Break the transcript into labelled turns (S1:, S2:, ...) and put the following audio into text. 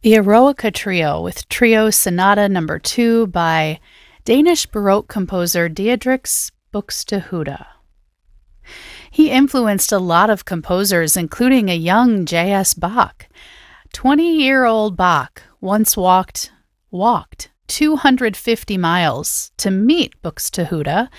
S1: The Eroica Trio with Trio Sonata No. 2 by Danish Baroque composer Diedrichs Buxtehude. He influenced a lot of composers, including a young J.S. Bach. 20-year-old Bach once walked 250 miles to meet Buxtehude